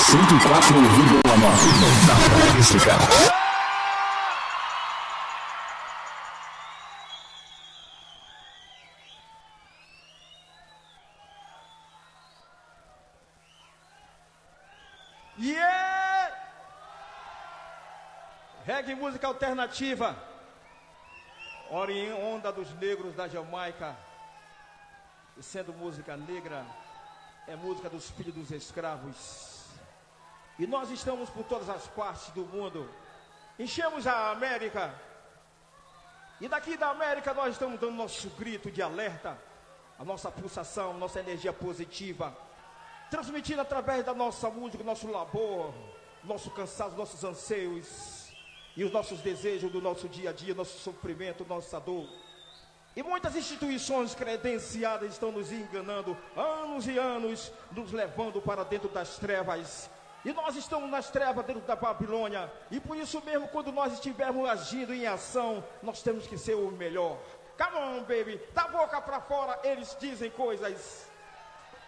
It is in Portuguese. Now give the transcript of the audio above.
104,9 da Acústica. Yeah! Reggae, música alternativa, oriunda dos negros da Jamaica. E sendo música negra, é música dos filhos dos escravos. E nós estamos por todas as partes do mundo. Enchemos a América. E daqui da América nós estamos dando nosso grito de alerta, a nossa pulsação, nossa energia positiva, transmitindo através da nossa música, nosso labor, nosso cansaço, nossos anseios e os nossos desejos do nosso dia a dia, nosso sofrimento, nossa dor. E muitas instituições credenciadas estão nos enganando, anos e anos, nos levando para dentro das trevas. E nós estamos nas trevas dentro da Babilônia. E por isso mesmo, quando nós estivermos agindo em ação, nós temos que ser o melhor. Come on, baby, da boca para fora eles dizem coisas.